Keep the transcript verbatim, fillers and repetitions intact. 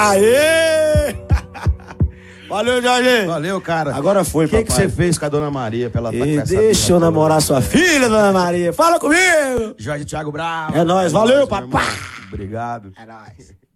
Aê! Valeu, Jorge. Valeu, cara. Agora foi, papai. O que que você fez com a Dona Maria pra ela e deixa eu namorar sua filha, Dona Maria. Fala comigo. Jorge Thiago Bravo. É nóis. Valeu, papai. Obrigado. É nóis.